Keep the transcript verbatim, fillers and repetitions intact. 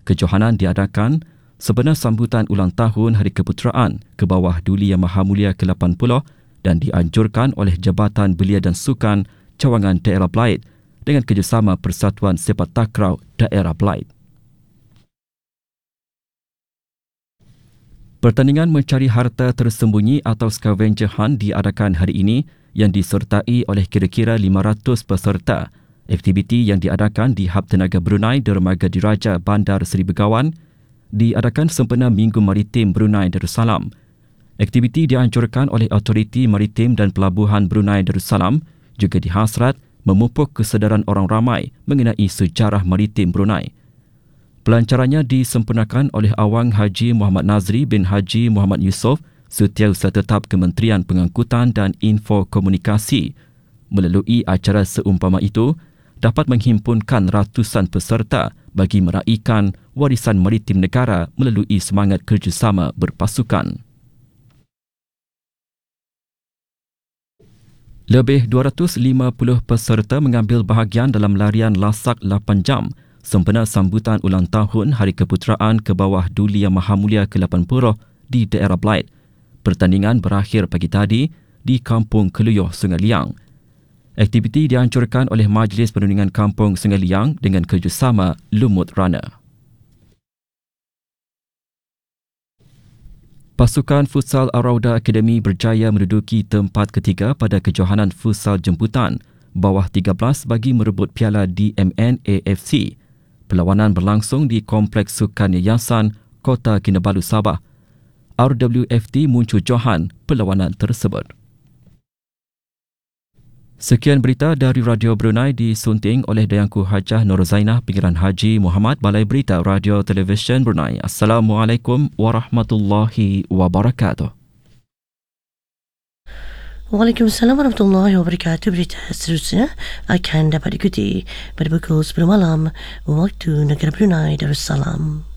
Kejohanan diadakan sebenar sambutan ulang tahun Hari Keputeraan ke bawah Duli Yang Maha Mulia ke lapan puluh dan dianjurkan oleh Jabatan Belia dan Sukan Cawangan Daerah Belait dengan kerjasama Persatuan Sepak Takraw Daerah Belait. Pertandingan mencari harta tersembunyi atau scavenger hunt diadakan hari ini yang disertai oleh kira-kira lima ratus peserta. Aktiviti yang diadakan di Hub Tenaga Brunei Dermaga Diraja Bandar Seri Begawan diadakan sempena Minggu Maritim Brunei Darussalam. Aktiviti dianjurkan oleh Autoriti Maritim dan Pelabuhan Brunei Darussalam juga dihasrat memupuk kesedaran orang ramai mengenai sejarah maritim Brunei. Pelancarannya disempurnakan oleh Awang Haji Muhammad Nazri bin Haji Muhammad Yusof, Setiausaha Tetap Kementerian Pengangkutan dan Info Komunikasi. Melalui acara seumpama itu, dapat menghimpunkan ratusan peserta bagi meraihkan warisan maritim negara melalui semangat kerjasama berpasukan. Lebih dua ratus lima puluh peserta mengambil bahagian dalam larian lasak lapan jam sempena sambutan ulang tahun Hari Keputeraan ke bawah Duli Yang Maha Mulia ke lapan puluh di daerah Belait. Pertandingan berakhir pagi tadi di Kampung Keluyuh, Sungai Liang. Aktiviti dianjurkan oleh Majlis Perundingan Kampung Sungai Liang dengan kerjasama Lumut Runner. Pasukan Futsal Arauda Akademi berjaya menduduki tempat ketiga pada kejohanan futsal jemputan bawah tiga belas bagi merebut piala D M N A F C. Perlawanan berlangsung di Kompleks Sukan Yayasan Kota Kinabalu, Sabah. R W F T muncul johan perlawanan tersebut. Sekian berita dari Radio Brunei disunting oleh Dayangku Hajah Nur Zainah Pinggiran Haji Muhammad, Balai Berita Radio Televisyen Brunei. Assalamualaikum warahmatullahi wabarakatuh. Waalaikumsalam warahmatullahi wabarakatuh. Berita seterusnya akan dapat diikuti pada pukul sepuluh malam waktu negara Brunei Darussalam.